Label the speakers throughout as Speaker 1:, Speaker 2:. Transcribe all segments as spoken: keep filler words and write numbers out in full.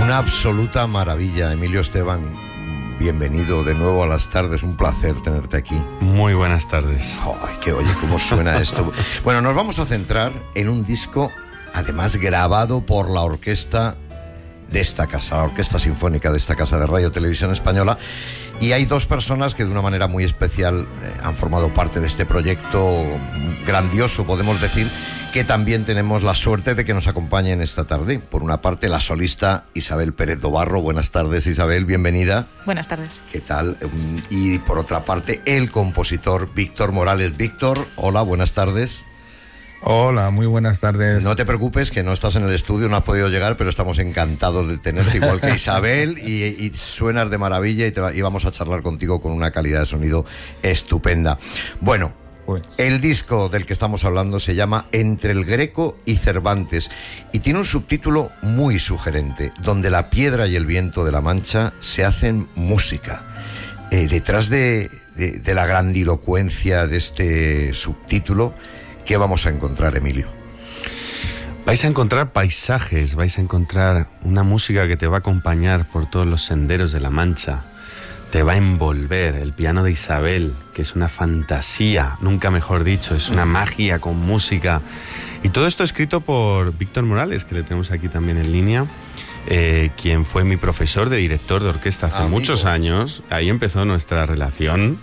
Speaker 1: Una absoluta maravilla, Emilio Esteban. Bienvenido de nuevo a Las Tardes, un placer tenerte aquí.
Speaker 2: Muy buenas tardes.
Speaker 1: Ay, que oye, cómo suena esto. Bueno, nos vamos a centrar en un disco, además grabado por la orquesta de esta casa, la Orquesta Sinfónica de esta casa de Radio Televisión Española. Y hay dos personas que de una manera muy especial eh, han formado parte de este proyecto grandioso, podemos decir, que también tenemos la suerte de que nos acompañen esta tarde. Por una parte, la solista Isabel Pérez Dobarro. Buenas tardes, Isabel, bienvenida.
Speaker 3: Buenas tardes.
Speaker 1: ¿Qué tal? Y por otra parte, el compositor Víctor Morales. Víctor, hola, buenas tardes.
Speaker 4: Hola, muy buenas tardes.
Speaker 1: No te preocupes, que no estás en el estudio, no has podido llegar, pero estamos encantados de tenerte, igual que Isabel, y, y suenas de maravilla y, te va, y vamos a charlar contigo con una calidad de sonido estupenda. Bueno, pues el disco del que estamos hablando se llama Entre el Greco y Cervantes y tiene un subtítulo muy sugerente, donde la piedra y el viento de la Mancha se hacen música. Eh, detrás de, de, de la grandilocuencia de este subtítulo, ¿qué vamos a encontrar, Emilio?
Speaker 2: Vais a encontrar paisajes, vais a encontrar una música que te va a acompañar por todos los senderos de la Mancha, te va a envolver el piano de Isabel, que es una fantasía, nunca mejor dicho, es una magia con música. Y todo esto escrito por Víctor Morales, que le tenemos aquí también en línea, eh, quien fue mi profesor de director de orquesta hace Amigo. muchos años. Ahí empezó nuestra relación.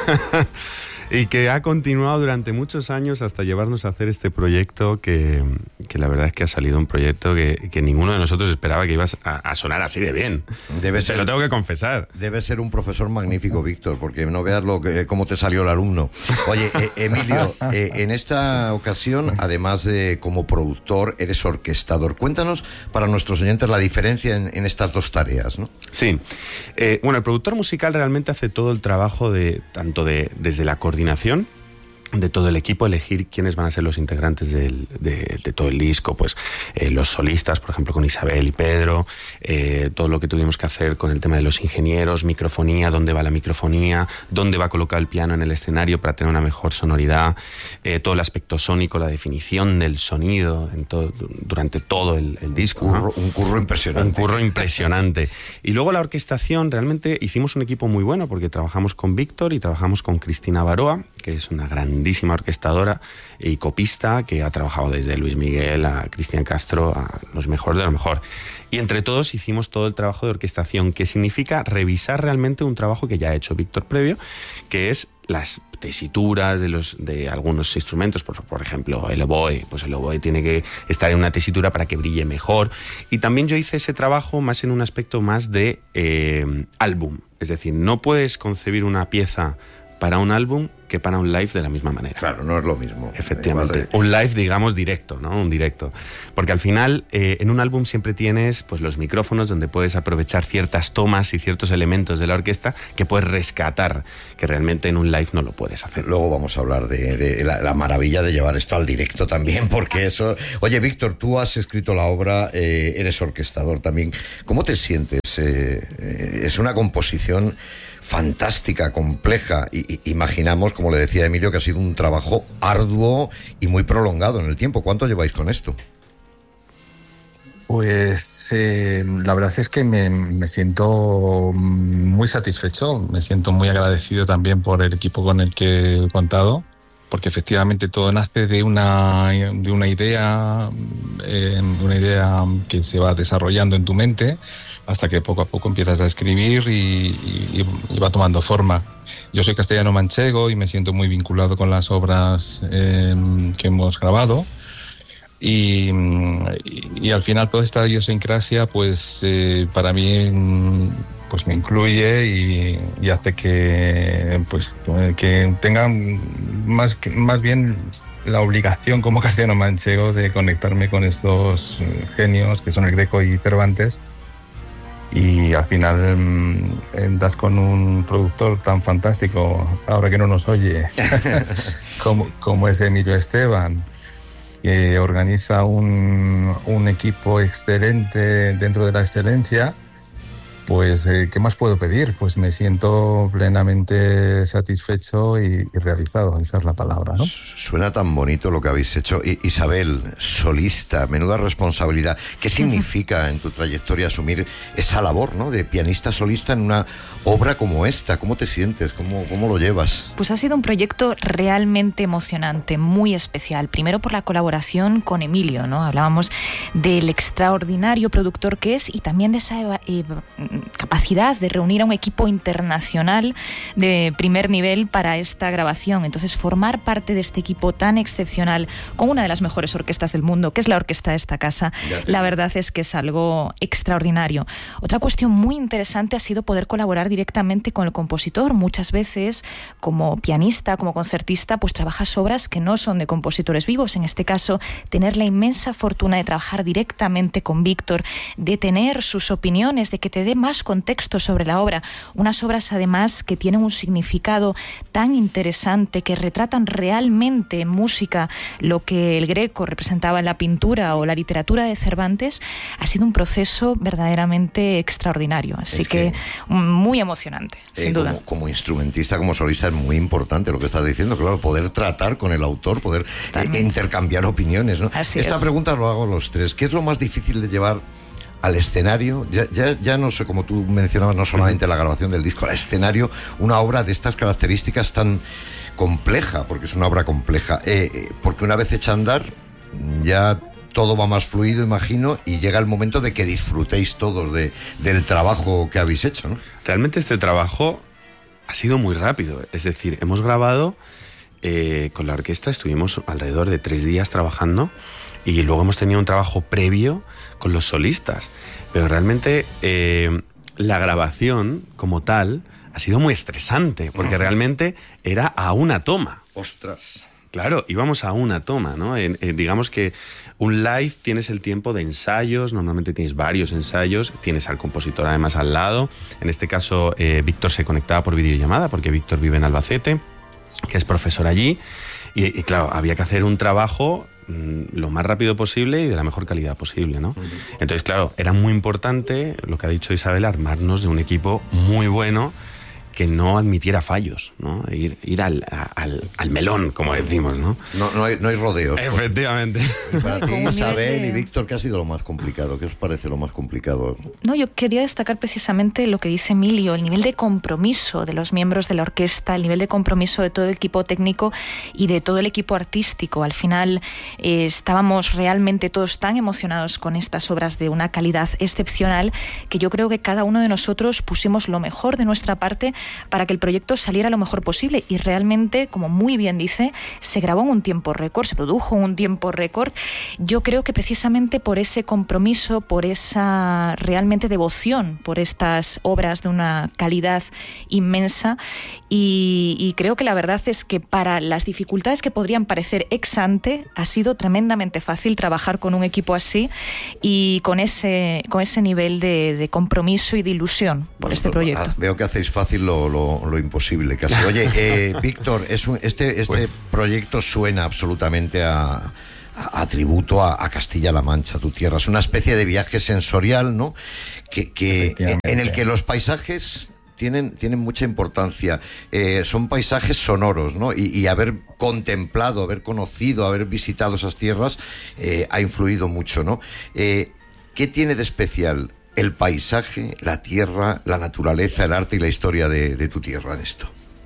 Speaker 2: Y que ha continuado durante muchos años hasta llevarnos a hacer este proyecto que, que la verdad es que ha salido un proyecto que, que ninguno de nosotros esperaba que ibas a, a sonar así de bien.
Speaker 1: Debe
Speaker 2: Te
Speaker 1: ser,
Speaker 2: lo tengo que confesar.
Speaker 1: Debe ser un profesor magnífico, Víctor, porque no veas lo que, cómo te salió el alumno. Oye, eh, Emilio, eh, en esta ocasión, además de como productor, eres orquestador. Cuéntanos para nuestros oyentes la diferencia en, en estas dos tareas, ¿no?
Speaker 2: Sí. Eh, bueno, el productor musical realmente hace todo el trabajo de tanto de desde la coordinación de todo el equipo, elegir quiénes van a ser los integrantes del, de, de todo el disco, pues eh, los solistas, por ejemplo, con Isabel y Pedro, eh, todo lo que tuvimos que hacer con el tema de los ingenieros, microfonía, dónde va la microfonía, dónde va a colocar el piano en el escenario para tener una mejor sonoridad, eh, todo el aspecto sónico, la definición del sonido en todo, durante todo el, el disco.
Speaker 1: Un curro,
Speaker 2: ¿no?
Speaker 1: un curro impresionante.
Speaker 2: Un curro impresionante. Y luego la orquestación, realmente hicimos un equipo muy bueno porque trabajamos con Víctor y trabajamos con Cristina Baroa, que es una grandísima orquestadora y copista que ha trabajado desde Luis Miguel a Cristian Castro, a los mejores de lo mejor. Y entre todos hicimos todo el trabajo de orquestación, que significa revisar realmente un trabajo que ya ha hecho Víctor previo, que es las tesituras de los de algunos instrumentos, por, por ejemplo el oboe, pues el oboe tiene que estar en una tesitura para que brille mejor. Y también yo hice ese trabajo más en un aspecto más de eh, álbum, es decir, no puedes concebir una pieza para un álbum que para un live de la misma manera.
Speaker 1: Claro, no es lo mismo.
Speaker 2: Efectivamente. Un live, digamos, directo, ¿no? Un directo. Porque al final, eh, en un álbum siempre tienes pues los micrófonos donde puedes aprovechar ciertas tomas y ciertos elementos de la orquesta que puedes rescatar, que realmente en un live no lo puedes hacer.
Speaker 1: Luego vamos a hablar de, de la, la maravilla de llevar esto al directo también, porque eso... Oye, Víctor, tú has escrito la obra, eh, eres orquestador también. ¿Cómo te sientes? Eh, eh, es una composición fantástica, compleja, y, y imaginamos, como le decía Emilio, que ha sido un trabajo arduo y muy prolongado en el tiempo. ¿Cuánto lleváis con esto?
Speaker 4: Pues eh, la verdad es que me, me siento muy satisfecho, me siento muy agradecido también por el equipo con el que he contado, porque efectivamente todo nace de una, de una idea, eh, una idea que se va desarrollando en tu mente, hasta que poco a poco empiezas a escribir y, y, y va tomando forma. Yo soy castellano manchego y me siento muy vinculado con las obras eh, que hemos grabado y, y, y al final toda esta idiosincrasia pues eh, para mí pues me incluye y, y hace que pues que tengan más, más bien la obligación como castellano manchego de conectarme con estos genios que son el Greco y Cervantes. Y al final eh, das con un productor tan fantástico, ahora que no nos oye, como, como es Emilio Esteban, que organiza un, un equipo excelente dentro de la excelencia, pues, eh, ¿qué más puedo pedir? Pues me siento plenamente satisfecho y, y realizado, esa es la palabra, ¿no?
Speaker 1: Suena tan bonito lo que habéis hecho. I- Isabel, solista, menuda responsabilidad. ¿Qué significa en tu trayectoria asumir esa labor, ¿no?, de pianista solista en una obra como esta? ¿Cómo te sientes? ¿Cómo, cómo lo llevas?
Speaker 3: Pues ha sido un proyecto realmente emocionante, muy especial. Primero por la colaboración con Emilio, ¿no? Hablábamos del extraordinario productor que es y también de esa eh, capacidad de reunir a un equipo internacional de primer nivel para esta grabación. Entonces, formar parte de este equipo tan excepcional con una de las mejores orquestas del mundo, que es la orquesta de esta casa, la verdad es que es algo extraordinario. Otra cuestión muy interesante ha sido poder colaborar directamente con el compositor. Muchas veces, como pianista, como concertista, pues trabajas obras que no son de compositores vivos. En este caso, tener la inmensa fortuna de trabajar directamente con Víctor, de tener sus opiniones, de que te dé más contexto sobre la obra. Unas obras, además, que tienen un significado tan interesante, que retratan realmente en música lo que el Greco representaba en la pintura o la literatura de Cervantes. Ha sido un proceso verdaderamente extraordinario. Así
Speaker 1: es que,
Speaker 3: que muy emocionante,
Speaker 1: eh,
Speaker 3: sin duda.
Speaker 1: Como, como instrumentista, como solista, es muy importante lo que estás diciendo, claro, poder tratar con el autor, poder eh, intercambiar opiniones, ¿no?
Speaker 3: Así
Speaker 1: Esta
Speaker 3: es.
Speaker 1: pregunta lo hago a los tres. ¿Qué es lo más difícil de llevar al escenario? Ya, ya, ya no sé, como tú mencionabas, no solamente la grabación del disco, al escenario, una obra de estas características tan compleja, porque es una obra compleja, eh, eh, porque una vez hecha a andar, ya todo va más fluido, imagino, y llega el momento de que disfrutéis todos de, del trabajo que habéis hecho, ¿no?
Speaker 2: Realmente este trabajo ha sido muy rápido, es decir, hemos grabado eh, con la orquesta, estuvimos alrededor de tres días trabajando y luego hemos tenido un trabajo previo con los solistas, pero realmente eh, la grabación como tal ha sido muy estresante, porque realmente era a una toma.
Speaker 1: ¡Ostras!
Speaker 2: Claro, íbamos a una toma, ¿no? En, en, digamos que un live tienes el tiempo de ensayos, normalmente tienes varios ensayos, tienes al compositor además al lado. En este caso, eh, Víctor se conectaba por videollamada, porque Víctor vive en Albacete, que es profesor allí, y, y claro, había que hacer un trabajo mmm, lo más rápido posible y de la mejor calidad posible, ¿no? Uh-huh. Entonces, claro, era muy importante, lo que ha dicho Isabel, armarnos de un equipo muy bueno, que no admitiera fallos, ¿no? Ir, ir al, al, al melón, como decimos, ¿no?
Speaker 1: No, no, hay, no hay rodeos.
Speaker 2: Efectivamente.
Speaker 1: Y para ti, Isabel
Speaker 3: de...
Speaker 1: y Víctor, ¿qué ha sido lo más complicado? ¿Qué os parece lo más complicado?
Speaker 3: No, yo quería destacar precisamente lo que dice Emilio, el nivel de compromiso de los miembros de la orquesta, el nivel de compromiso de todo el equipo técnico y de todo el equipo artístico. Al final eh, estábamos realmente todos tan emocionados con estas obras de una calidad excepcional que yo creo que cada uno de nosotros pusimos lo mejor de nuestra parte para que el proyecto saliera lo mejor posible, y realmente, como muy bien dice, se grabó en un tiempo récord, se produjo en un tiempo récord. Yo creo que precisamente por ese compromiso, por esa realmente devoción por estas obras de una calidad inmensa, y, y creo que la verdad es que para las dificultades que podrían parecer ex ante, ha sido tremendamente fácil trabajar con un equipo así y con ese, con ese nivel de, de compromiso y de ilusión por
Speaker 1: Bueno,
Speaker 3: este proyecto.
Speaker 1: Ah, veo que hacéis fácil lo, lo, lo imposible casi. Oye, eh, Víctor, es un, este, este pues... proyecto suena absolutamente a, a, a tributo a, a Castilla-La Mancha, tu tierra. Es una especie de viaje sensorial, ¿no? Que, que en el que los paisajes tienen, tienen mucha importancia. Eh, son paisajes sonoros, ¿no? Y, y haber contemplado, haber conocido, haber visitado esas tierras eh, ha influido mucho, ¿no? Eh, ¿qué tiene de especial el paisaje, la tierra, la naturaleza, el arte y la historia de, de tu tierra en esto?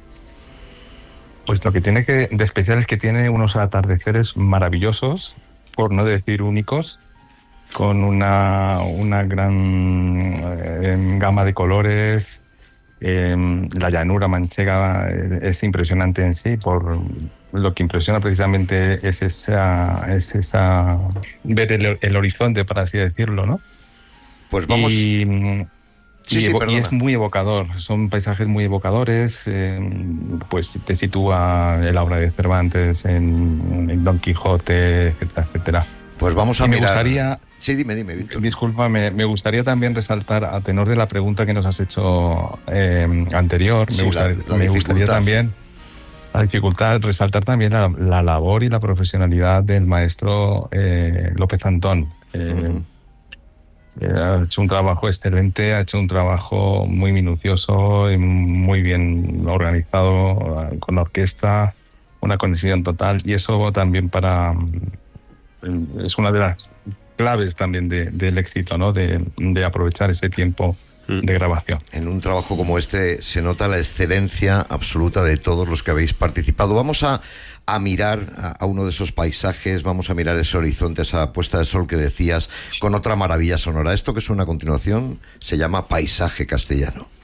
Speaker 4: Pues lo que tiene que, de especial es que tiene unos atardeceres maravillosos, por no decir únicos, con una, una gran eh, gama de colores. Eh, la llanura manchega es, es impresionante en sí, por lo que impresiona precisamente es esa, es esa ver el, el horizonte, por así decirlo, ¿no?
Speaker 1: Pues vamos.
Speaker 4: Y,
Speaker 1: sí,
Speaker 4: y,
Speaker 1: sí,
Speaker 4: evo- y es muy evocador, son paisajes muy evocadores, eh, pues te sitúa en la obra de Cervantes, en, en Don Quijote, etcétera, etcétera.
Speaker 1: Pues vamos a
Speaker 4: y me
Speaker 1: mirar.
Speaker 4: gustaría,
Speaker 1: Sí, dime, dime, Víctor.
Speaker 4: disculpa, me, me gustaría también resaltar, a tenor de la pregunta que nos has hecho eh, anterior,
Speaker 1: Sí,
Speaker 4: me, gustaría,
Speaker 1: la- la
Speaker 4: me gustaría
Speaker 1: dificultad.
Speaker 4: también la dificultad, resaltar también la, la labor y la profesionalidad del maestro eh, López Antón. Eh,
Speaker 1: Ujú.
Speaker 4: Eh, ha hecho un trabajo excelente, ha hecho un trabajo muy minucioso y muy bien organizado, con orquesta, una conexión total, y eso también para es una de las claves también de, del éxito, ¿no? De, de aprovechar ese tiempo de grabación.
Speaker 1: En un trabajo como este se nota la excelencia absoluta de todos los que habéis participado. Vamos a, a mirar a, a uno de esos paisajes, vamos a mirar ese horizonte, esa puesta de sol que decías, con otra maravilla sonora. Esto que suena a continuación se llama Paisaje Castellano.